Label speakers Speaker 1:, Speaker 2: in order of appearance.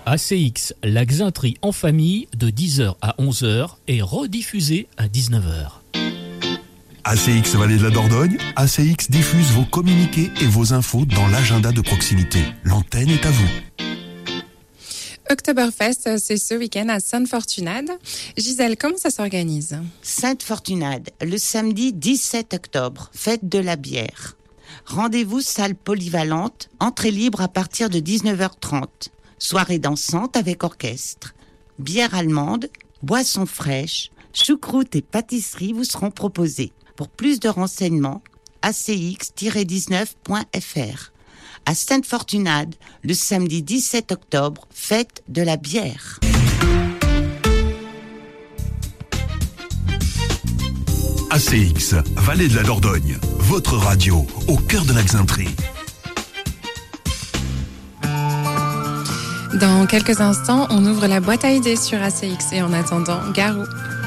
Speaker 1: ACX, la Xintrie en famille de 10h à 11h et rediffusée à 19h.
Speaker 2: ACX Vallée de la Dordogne, ACX diffuse vos communiqués et vos infos dans l'agenda de proximité. L'antenne est à vous.
Speaker 3: Oktoberfest, c'est ce week-end à Sainte-Fortunade. Gisèle, comment ça s'organise ?
Speaker 4: Sainte-Fortunade, le samedi 17 octobre, fête de la bière. Rendez-vous salle polyvalente, entrée libre à partir de 19h30. Soirée dansante avec orchestre. Bière allemande, boissons fraîches, choucroute et pâtisserie vous seront proposées. Pour plus de renseignements, acx-19.fr. À Sainte-Fortunade, le samedi 17 octobre, fête de la bière.
Speaker 2: ACX, Vallée de la Dordogne, votre radio au cœur de la Xintrie.
Speaker 3: Dans quelques instants, on ouvre la boîte à idées sur ACX et en attendant, Garou.